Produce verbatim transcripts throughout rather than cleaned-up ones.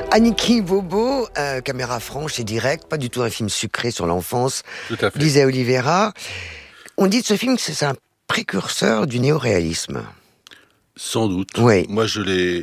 Aniki Bobo, euh, caméra franche et directe, pas du tout un film sucré sur l'enfance, Tout à fait. disait Oliveira. On dit de ce film que c'est un précurseur du néo-réalisme. Sans doute. Oui. Moi, je l'ai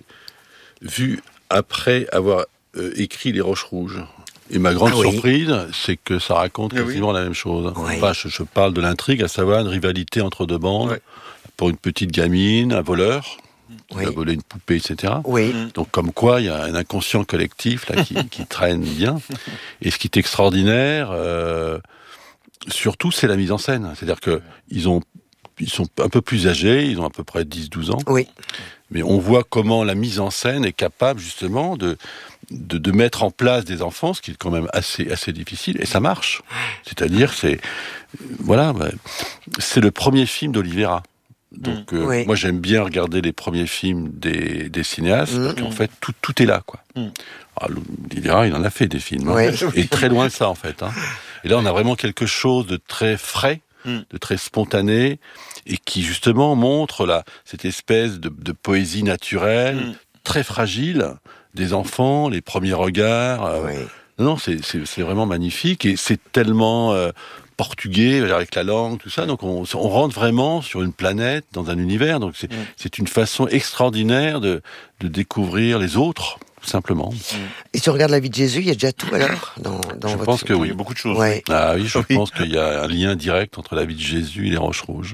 vu après avoir euh, écrit Les Roches Rouges. Et ma grande Ah oui. surprise, c'est que ça raconte Ah quasiment oui. la même chose. Oui. Enfin, je, je parle de l'intrigue, à savoir une rivalité entre deux bandes, Ouais. pour une petite gamine, un voleur, qui Oui. a volé une poupée, et cetera. Oui. Donc, comme quoi, il y a un inconscient collectif là qui, qui traîne bien. Et ce qui est extraordinaire, euh, surtout, c'est la mise en scène. C'est-à-dire que ils ont, ils sont un peu plus âgés, ils ont à peu près dix douze ans. Oui. Mais on voit comment la mise en scène est capable justement de, de, de mettre en place des enfants, ce qui est quand même assez, assez difficile, et ça marche. C'est-à-dire, c'est voilà, bah, c'est le premier film d'Oliveira. Donc, euh, Oui. moi, j'aime bien regarder les premiers films des, des cinéastes, Mmh. parce qu'en fait, tout, tout est là, quoi. Mmh. Ah, Oliveira, il en a fait des films, hein. Ouais. Et très loin de ça, en fait. Hein. Et là, on a vraiment quelque chose de très frais, Mmh. de très spontané, et qui justement montre la, cette espèce de, de poésie naturelle, Mmh. très fragile, des enfants, les premiers regards. euh, Oui. Non, non, c'est, c'est, c'est vraiment magnifique, et c'est tellement euh, portugais, avec la langue, tout ça, donc on, on rentre vraiment sur une planète, dans un univers, donc c'est, Mmh. c'est une façon extraordinaire de, de découvrir les autres, tout simplement. Et si on regarde la vie de Jésus, il y a déjà tout alors dans, dans Je votre pense que film. oui. Il y a beaucoup de choses. Ouais. Ah oui, je Oui. pense qu'il y a un lien direct entre la vie de Jésus et les Roches Rouges.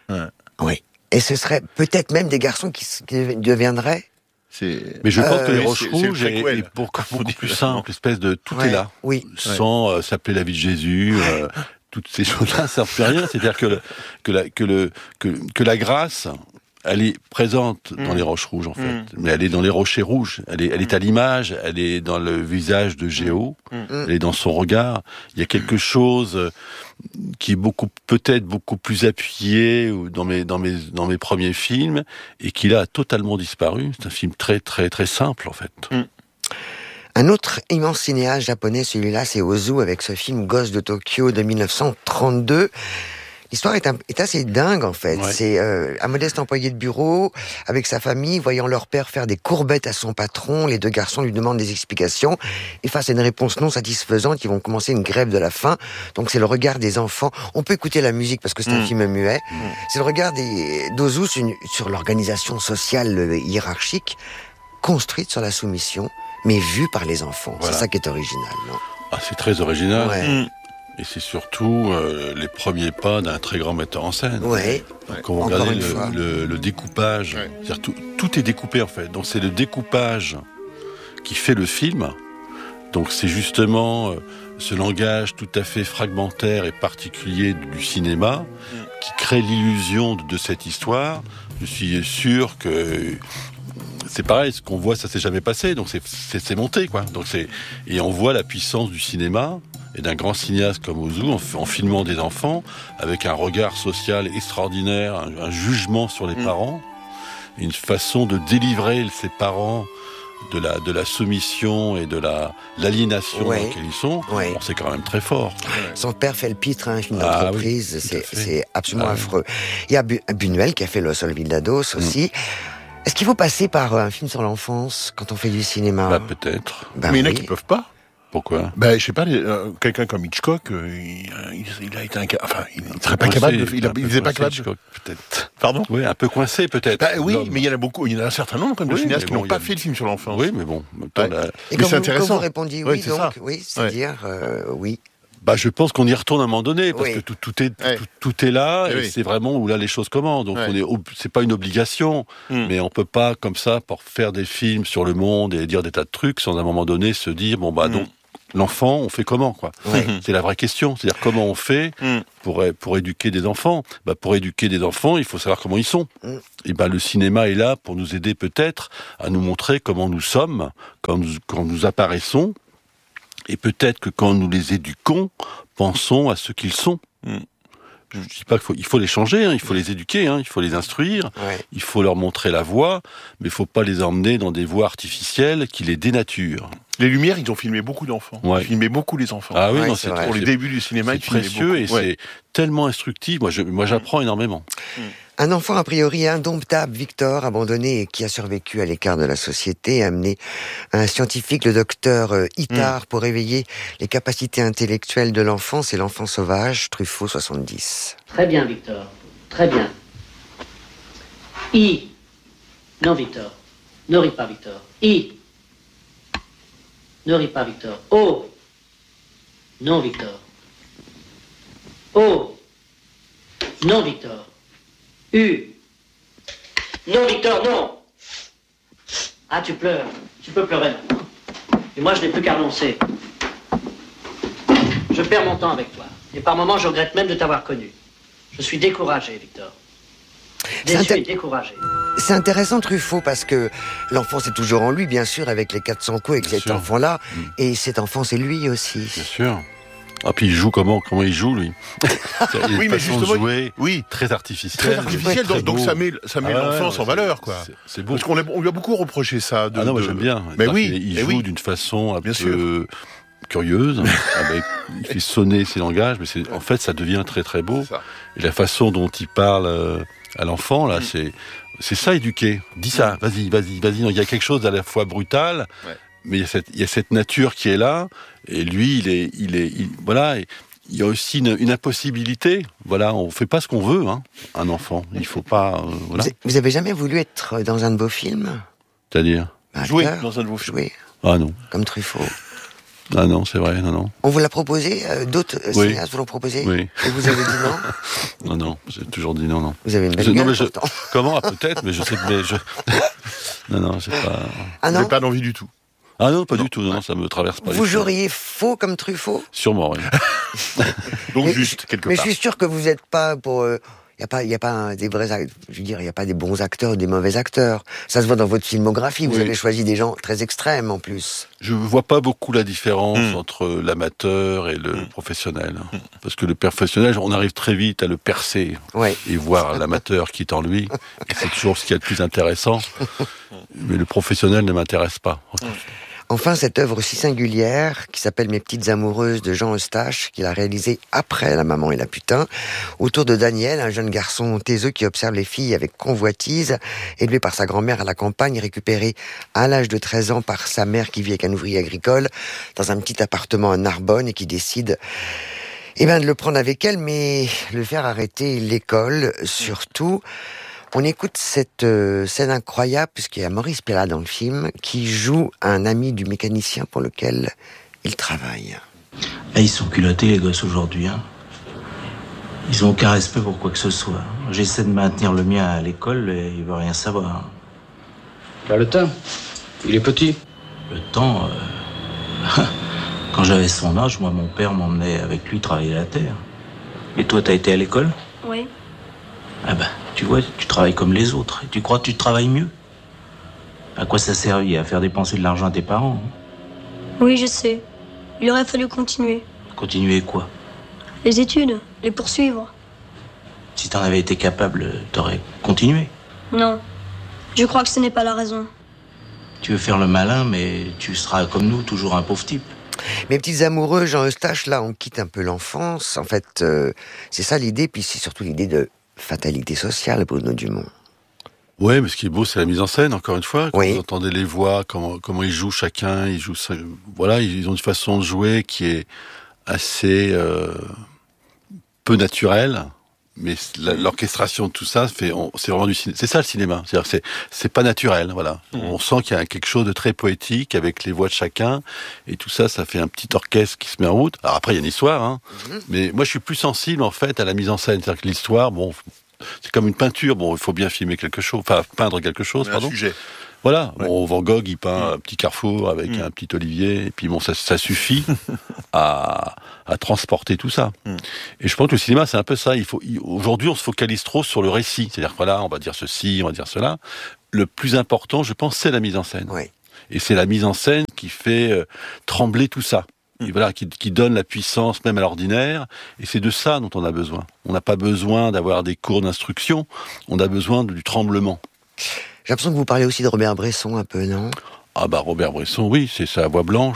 Oui. Et ce serait peut-être même des garçons qui, s- qui deviendraient. C'est... Mais je pense Euh, que les oui, Roches c'est- c'est le Rouges est, préquel. est beaucoup, Faut beaucoup dire plus clairement. simple, espèce de tout Ouais. est là, Oui. sans euh, s'appeler la vie de Jésus. euh, toutes ces choses-là ne servent plus à rien. C'est-à-dire que, le, que, la, que, le, que, que la grâce, elle est présente dans Mm. les Roches Rouges, en fait. Mm. Mais elle est dans les rochers rouges. Elle est, elle est à l'image, elle est dans le visage de Géo, Mm. elle est dans son regard. Il y a quelque chose euh, qui est beaucoup, peut-être beaucoup plus appuyé ou dans mes, dans mes, dans mes premiers films, et qui là a totalement disparu. C'est un film très, très, très simple, en fait. Mm. Un autre immense cinéaste japonais, celui-là, c'est Ozu avec ce film Ghost de Tokyo de dix-neuf cent trente-deux. L'histoire est, un- est assez dingue en fait. Ouais. C'est euh, un modeste employé de bureau avec sa famille, voyant leur père faire des courbettes à son patron, les deux garçons lui demandent des explications et face à une réponse non satisfaisante, ils vont commencer une grève de la faim. Donc c'est le regard des enfants. On peut écouter la musique parce que c'est un Mm. film muet. C'est le regard des d'Ozu sur, une- sur l'organisation sociale euh, hiérarchique construite sur la soumission, mais vue par les enfants. Voilà. C'est ça qui est original, non? Ah, c'est très original. Ouais. Mm. Et c'est surtout euh, les premiers pas d'un très grand metteur en scène. Ouais. Quand vous Encore regardez une le, fois. le- le découpage, Ouais. c'est-à-dire tout, tout est découpé en fait. Donc c'est le découpage qui fait le film. Donc c'est justement euh, ce langage tout à fait fragmentaire et particulier du cinéma qui crée l'illusion de, de cette histoire. Je suis sûr que c'est pareil, ce qu'on voit, ça s'est jamais passé, donc c'est, c'est, c'est monté, quoi. Donc c'est, et on voit la puissance du cinéma et d'un grand cinéaste comme Ozu en, en filmant des enfants avec un regard social extraordinaire, un, un jugement sur les Mm. parents, une façon de délivrer ses parents de la, de la soumission et de la, l'aliénation Ouais. dans laquelle ils sont. Ouais. Bon, c'est quand même très fort. Son père fait le pitre, hein, un film Ah d'entreprise, oui, tout c'est, à fait. c'est absolument Ah oui. affreux. Il y a Bu- Buñuel qui a fait Le Sol Vildados aussi. Est-ce qu'il faut passer par euh, un film sur l'enfance quand on fait du cinéma? Bah, peut-être. Ben Mais il y en a oui. qui peuvent pas. Pourquoi? Ben, je sais pas, les- euh, quelqu'un comme Hitchcock, euh, il, il, il a été inca- enfin, il serait pas Coincé, capable de, il, a- un peu il était pas coincé, capable. de- Hitchcock, peut-être. Pardon? Oui, un peu coincé peut-être. Bah oui, L'homme. mais il y en a beaucoup, il y en a un certain nombre quand même de Oui, cinéastes mais qui bon, n'ont il y pas a- fait le film sur l'enfance. Oui, mais bon, en même temps, Ouais. la- Et Mais quand c'est vous, intéressant. quand vous répondiez Oui, oui, c'est donc, ça. oui, c'est-à-dire, euh, oui. bah, je pense qu'on y retourne à un moment donné, parce Oui. que tout, tout est, Ouais. tout, tout est là, Eh et oui. c'est vraiment où là les choses commencent. Donc Ouais. on est, ob- c'est pas une obligation, Mm. mais on peut pas comme ça pour faire des films sur le monde et dire des tas de trucs sans à un moment donné se dire bon bah Mm. donc l'enfant on fait comment quoi. Ouais. C'est la vraie question, c'est-à-dire comment on fait Mm. pour pour éduquer des enfants. Bah pour éduquer des enfants, il faut savoir comment ils sont. Mm. Et ben le cinéma est là pour nous aider peut-être à nous montrer comment nous sommes, quand nous, quand nous apparaissons. Et peut-être que quand nous les éduquons, pensons à ce qu'ils sont. Mm. Je ne dis pas qu'il faut, il faut les changer, hein, il faut les éduquer, hein, il faut les instruire, Ouais. il faut leur montrer la voie, mais il ne faut pas les emmener dans des voies artificielles qui les dénaturent. Les Lumières, ils ont filmé beaucoup d'enfants. Ouais. Ils filmaient beaucoup les enfants. Ah oui, Ouais, non, c'est c'est, vrai. Pour les c'est- débuts du cinéma, c'est ils filmaient précieux et beaucoup. Ouais. c'est tellement instructif. Moi, je, moi j'apprends énormément. Un enfant a priori indomptable, Victor, abandonné et qui a survécu à l'écart de la société, a amené un scientifique, le docteur Itard, mmh. pour éveiller les capacités intellectuelles de l'enfant. C'est l'enfant sauvage, Truffaut soixante-dix. Très bien, Victor. Très bien. I. Non, Victor. Ne ris pas, Victor. I. Ne ris pas, Victor. O. Non, Victor. O. Non, Victor. U. Non, Victor, non. Ah, tu pleures. Tu peux pleurer maintenant. Et moi, je n'ai plus qu'à renoncer. Je perds mon temps avec toi. Et par moments, je regrette même de t'avoir connu. Je suis découragé, Victor. Déçu et découragé. C'est intéressant, Truffaut, parce que l'enfant, c'est toujours en lui, bien sûr, avec les quatre cents coups, avec bien cet sûr. enfant-là. Mmh. Et cet enfant, c'est lui aussi. Bien sûr. Ah, puis il joue comment, comment il joue, lui. Il a une oui, mais façon de jouer oui. très artificielle. Très artificielle, donc, donc ça met, ça met ah, l'enfance ouais, en valeur, quoi. C'est, c'est beau. Parce qu'on a, on lui a beaucoup reproché ça. De, ah non, moi de... j'aime bien. Mais oui, il, il mais joue oui. d'une façon un bien peu sûr. curieuse. Avec, il fait sonner ses langages, mais c'est, en fait, ça devient très très beau. Et la façon dont il parle euh, à l'enfant, là, mmh. c'est, c'est ça, éduquer. Dis ça, vas-y, vas-y, vas-y. Il y a quelque chose d'à la fois brutal, ouais. mais il y a cette, il y a cette nature qui est là, et lui, il est, il est, il, voilà. Et, il y a aussi une, une impossibilité. Voilà, on fait pas ce qu'on veut, hein, un enfant. Il faut pas. Euh, voilà. Vous avez jamais voulu être dans un de vos films ? C'est-à-dire bah, jouer dans un de vos films. Jouer. Ah non. Comme Truffaut. Ah non, c'est vrai, non, non. On vous l'a proposé, euh, d'autres euh, oui. cinéastes vous l'ont proposé. Oui. Et vous avez dit non. Non, non, j'ai toujours dit non, non. Vous avez une belle je, gueule, non, mais je, pourtant. Comment ah, peut-être, mais je sais que mais je. non, non, c'est pas. Ah non. J'ai pas d'envie du tout. Ah non, pas non. du tout, non, ça me traverse pas. Vous joueriez faux comme Truffaut ? Sûrement, oui. Donc mais, juste, quelque mais part. Mais je suis sûr que vous n'êtes pas pour... Il euh, n'y a pas, y a pas un, des vrais acteurs, je veux dire, il n'y a pas des bons acteurs, des mauvais acteurs. Ça se voit dans votre filmographie, vous oui. avez choisi des gens très extrêmes en plus. Je vois pas beaucoup la différence mmh. entre l'amateur et le mmh. professionnel. Mmh. Parce que le professionnel, on arrive très vite à le percer ouais. et voir l'amateur qui est en lui. Et c'est toujours ce qui est le plus intéressant. Mais le professionnel ne m'intéresse pas. Mmh. Enfin, cette œuvre si singulière, qui s'appelle Mes petites amoureuses de Jean Eustache, qu'il a réalisée après La maman et la putain, autour de Daniel, un jeune garçon taiseux qui observe les filles avec convoitise, élevé par sa grand-mère à la campagne, récupéré à l'âge de treize ans par sa mère qui vit avec un ouvrier agricole, dans un petit appartement à Narbonne, et qui décide eh ben, de le prendre avec elle, mais le faire arrêter l'école, surtout. On écoute cette euh, scène incroyable, puisqu'il y a Maurice Pialat dans le film, qui joue un ami du mécanicien pour lequel il travaille. Et ils sont culottés, les gosses, aujourd'hui. Hein. Ils ont aucun respect pour quoi que ce soit. J'essaie de maintenir le mien à l'école et il veut rien savoir. Bah, le temps, il est petit. Le temps... Euh... Quand j'avais son âge, moi, mon père m'emmenait avec lui travailler la terre. Et toi, t'as été à l'école ? Oui. Ah ben, tu vois, tu travailles comme les autres. Et tu crois que tu travailles mieux ? À quoi ça servit ? À faire dépenser de l'argent à tes parents ? Hein ? Oui, je sais. Il aurait fallu continuer. Continuer quoi ? Les études, les poursuivre. Si t'en avais été capable, t'aurais continué. Non. Je crois que ce n'est pas la raison. Tu veux faire le malin, mais tu seras comme nous, toujours un pauvre type. Mes petites amoureux, Jean Eustache, là, on quitte un peu l'enfance. En fait, euh, c'est ça l'idée, puis c'est surtout l'idée de fatalité sociale, Bruno Dumont. Ouais, mais ce qui est beau, c'est la mise en scène, encore une fois. Quand oui. vous entendez les voix, comment, comment ils jouent chacun, ils jouent ça, voilà, ils ont une façon de jouer qui est assez euh, peu naturelle. Mais la, l'orchestration de tout ça, fait, on, c'est vraiment du cinéma. C'est ça le cinéma. C'est-à-dire, c'est, c'est pas naturel, voilà. Mmh. On sent qu'il y a quelque chose de très poétique avec les voix de chacun, et tout ça, ça fait un petit orchestre qui se met en route. Alors après, il y a une histoire, hein. Mmh. Mais moi, je suis plus sensible en fait à la mise en scène. C'est-à-dire que l'histoire, bon, c'est comme une peinture. Bon, il faut bien filmer quelque chose, enfin peindre quelque chose, un pardon. Sujet. Voilà, ouais. bon, Van Gogh, il peint mmh. un petit carrefour avec mmh. un petit olivier, et puis bon, ça, ça suffit à, à transporter tout ça. Mmh. Et je pense que le cinéma, c'est un peu ça. Il faut, il, aujourd'hui, on se focalise trop sur le récit. C'est-à-dire, voilà, on va dire ceci, on va dire cela. Le plus important, je pense, c'est la mise en scène. Oui. Et c'est la mise en scène qui fait euh, trembler tout ça. Mmh. Et voilà, qui, qui donne la puissance même à l'ordinaire. Et c'est de ça dont on a besoin. On n'a pas besoin d'avoir des cours d'instruction. On a besoin du tremblement. J'ai l'impression que vous parlez aussi de Robert Bresson un peu, non ? Ah bah Robert Bresson, oui, c'est sa voix blanche.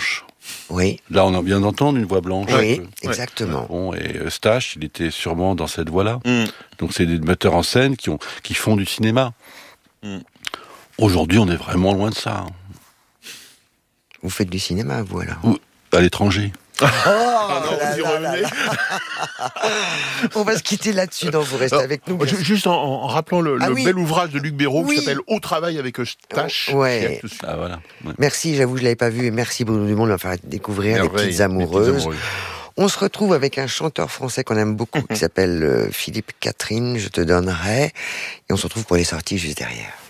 Oui. Là, on vient d'entendre une voix blanche. Oui, Euh, exactement. Bon, et Eustache, il était sûrement dans cette voie-là. Mm. Donc c'est des metteurs en scène qui, ont, qui font du cinéma. Mm. Aujourd'hui, on est vraiment loin de ça. Hein. Vous faites du cinéma, vous, alors? Ou à l'étranger. Oh, Ah non, là vous y là là revenez. là. On va se quitter là-dessus, donc vous restez Alors, avec nous. ju- Juste en, en rappelant le, Ah le oui. bel ouvrage de Luc Béraud Oui. qui s'appelle Au travail avec Eustache. Ouais. qui est dessus. Ah voilà. Ouais. Merci, j'avoue, je l'avais pas vu, et merci Bruno Dumont de me faire découvrir Les Merveille, Petites Amoureuses. Les Petites Amoureuses. On se retrouve avec un chanteur français qu'on aime beaucoup, qui s'appelle euh, Philippe Catherine, je te donnerai, et on se retrouve pour les sorties juste derrière.